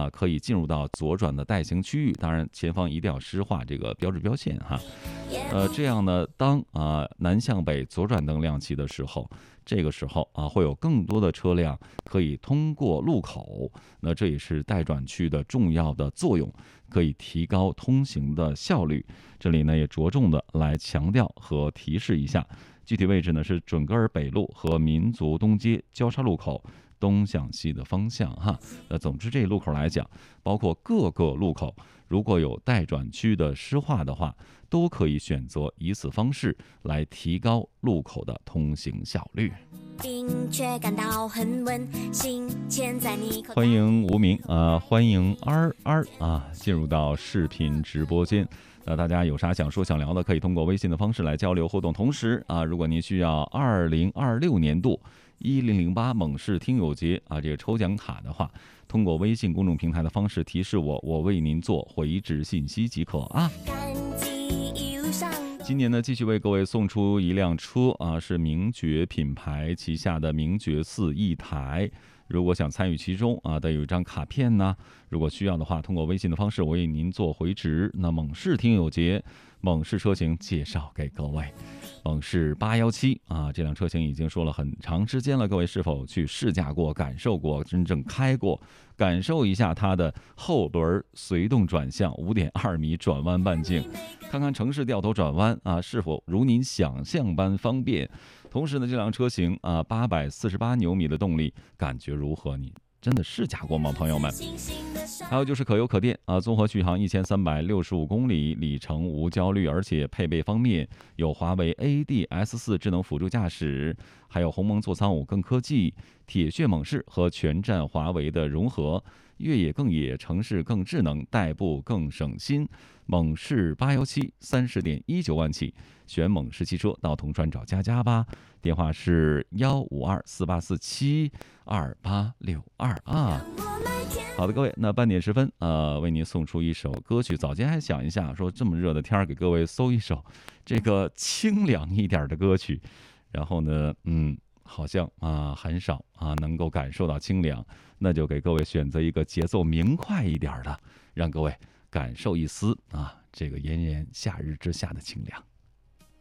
可以进入到左转的带行区域，当然前方一定要施画这个标志标线哈。这样呢，当南向北左转灯亮起的时候，这个时候会有更多的车辆可以通过路口，那这也是待转区的重要的作用，可以提高通行的效率。这里呢也着重的来强调和提示一下，具体位置呢是准格尔北路和民族东街交叉路口东向西的方向哈。总之这路口来讲，包括各个路口，如果有待转区的施画的话，都可以选择以此方式来提高路口的通行效率。 并却感到很温馨，牵在你口袋。 欢迎无名欢迎进入到视频直播间。大家有啥想说想聊的，可以通过微信的方式来交流互动。同时如果您需要2026年度1008猛士听友节这个抽奖卡的话，通过微信公众平台的方式提示我为您做回执信息即可啊。今年呢，继续为各位送出一辆车是名爵品牌旗下的名爵4一台。如果想参与其中得有一张卡片呢，如果需要的话，通过微信的方式我为您做回执。那猛士听友节猛士车型介绍给各位，猛士817这辆车型已经说了很长时间了，各位是否去试驾过、感受过、真正开过，感受一下它的后轮随动转向5.2米转弯半径，看看城市掉头转弯是否如您想象般方便。同时呢，这辆车型848牛米的动力感觉如何？你真的试驾过吗，朋友们？还有就是可油可电综合续航1365公里，里程无焦虑，而且配备方面有华为 ADS4 智能辅助驾驶，还有鸿蒙座舱5更科技，铁血猛士和全站华为的融合，越野更野，城市更智能，代步更省心。猛士817 30.19万起，选猛士汽车到铜川找佳佳吧。电话是15248472862好的，各位，那半点时分为您送出一首歌曲。早间还想一下，说这么热的天给各位搜一首这个清凉一点的歌曲，然后呢好像很少能够感受到清凉，那就给各位选择一个节奏明快一点的，让各位感受一丝这个炎炎夏日之下的清凉。